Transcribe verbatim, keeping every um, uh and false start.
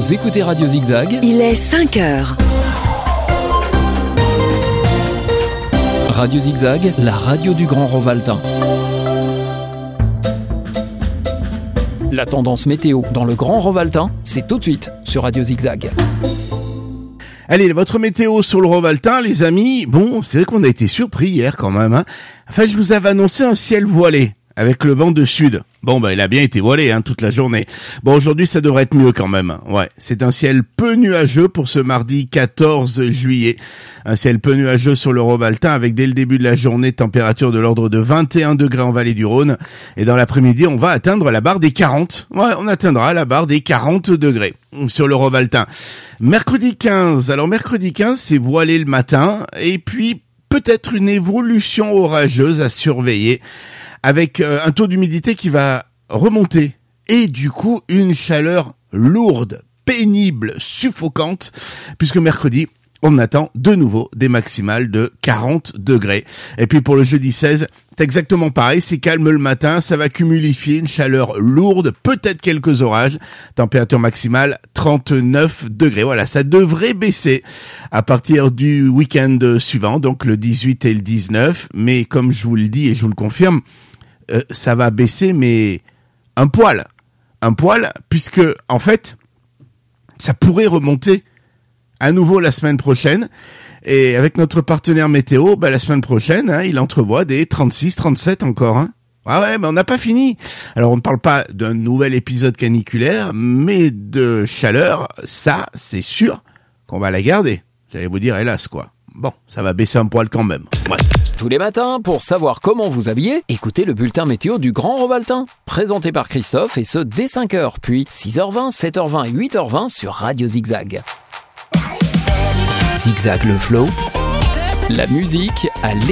Vous écoutez Radio Zigzag. Il est cinq heures. Radio Zigzag, la radio du Grand Rovaltain. La tendance météo dans le Grand Rovaltain, c'est tout de suite sur Radio Zigzag. Allez, votre météo sur le Rovaltain, les amis. Bon, c'est vrai qu'on a été surpris hier quand même. Hein. Enfin, je vous avais annoncé un ciel voilé avec le vent de sud. Bon, ben, il a bien été voilé hein, toute la journée. Bon, aujourd'hui, ça devrait être mieux quand même. Ouais, c'est un ciel peu nuageux pour ce mardi quatorze juillet. Un ciel peu nuageux sur le Rovaltain avec dès le début de la journée température de l'ordre de vingt et un degrés en vallée du Rhône. Et dans l'après-midi, on va atteindre la barre des quarante. Ouais, on atteindra la barre des quarante degrés sur le Rovaltain. Mercredi quinze. Alors, mercredi quinze, c'est voilé le matin. Et puis, peut-être une évolution orageuse à surveiller, avec euh, un taux d'humidité qui va remonter et du coup une chaleur lourde, pénible, suffocante, puisque mercredi, on attend de nouveau des maximales de quarante degrés. Et puis pour le jeudi seize, c'est exactement pareil, c'est calme le matin, ça va cumulifier une chaleur lourde, peut-être quelques orages, température maximale trente-neuf degrés. Voilà, ça devrait baisser à partir du week-end suivant, donc le dix-huit et le dix-neuf, mais comme je vous le dis et je vous le confirme, Euh, ça va baisser, mais un poil. Un poil, puisque, en fait, ça pourrait remonter à nouveau la semaine prochaine. Et avec notre partenaire météo, bah, la semaine prochaine, hein, il entrevoit des trente-six, trente-sept encore. Hein. Ah ouais, mais on n'a pas fini. Alors, on ne parle pas d'un nouvel épisode caniculaire, mais de chaleur, ça, c'est sûr qu'on va la garder. J'allais vous dire, hélas, quoi. Bon, ça va baisser un poil quand même. Ouais. Tous les matins, pour savoir comment vous habiller, écoutez le bulletin météo du Grand Rovaltain, présenté par Christophe, et ce dès cinq heures, puis six heures vingt, sept heures vingt et huit heures vingt sur Radio Zigzag. Zigzag le flow, la musique à